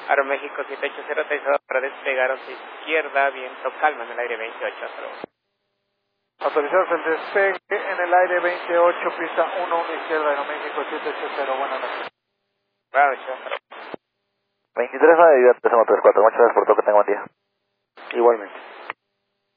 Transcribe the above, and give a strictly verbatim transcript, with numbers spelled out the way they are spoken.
Aeroméxico siete ocho cero, autorizado para despegar hacia izquierda, viento calma en el aire veintiocho cero. Autorizados el despegue en el aire veintiocho, pista uno uno izquierda, Aeroméxico siete ocho cero, buenas noches. Buenas noches. veintitrés nueve, empezamos tres cuatro, muchas gracias por todo, que tenga buen día. Igualmente.